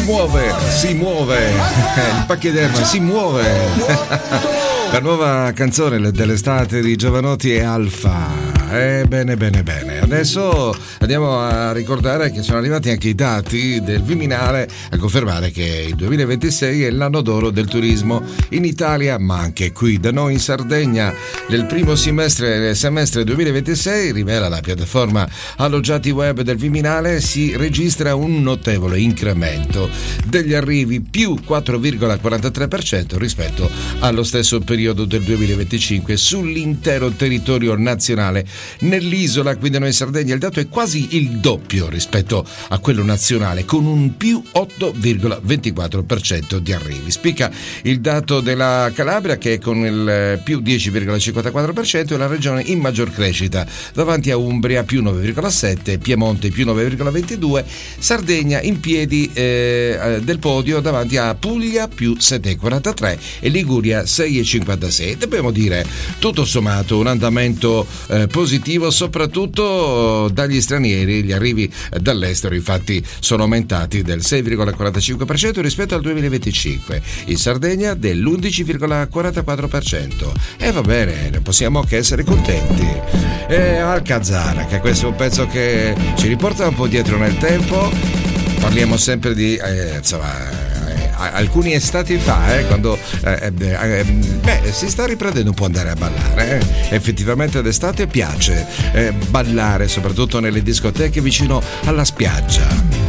muove, il pachyderma si muove. La nuova canzone dell'estate di Jovanotti è Alfa. Bene. Adesso andiamo a ricordare che sono arrivati anche i dati del Viminale a confermare che il 2026 è l'anno d'oro del turismo in Italia, ma anche qui da noi in Sardegna. Nel primo semestre 2026, rivela la piattaforma alloggiati web del Viminale, si registra un notevole incremento degli arrivi, più 4,43% rispetto allo stesso periodo del 2025 sull'intero territorio nazionale. Nell'isola, quindi noi in Sardegna, il dato è quasi il doppio rispetto a quello nazionale, con un più 8,24% di arrivi. Spicca il dato della Calabria, che è con il più 10,54%, è la regione in maggior crescita, davanti a Umbria più 9,7%, Piemonte più 9,22%, Sardegna in piedi del podio davanti a Puglia più 7,43% e Liguria 6,56%. Dobbiamo dire, tutto sommato, un andamento positivo, soprattutto dagli stranieri. Gli arrivi dall'estero infatti sono aumentati del 6,45% rispetto al 2025, in Sardegna dell'11,44%, e va bene, ne possiamo che essere contenti. Alcazar, che questo è un pezzo che ci riporta un po' dietro nel tempo. Parliamo sempre di alcuni estati fa, quando si sta riprendendo un po' andare a ballare. Effettivamente d'estate piace ballare, soprattutto nelle discoteche vicino alla spiaggia.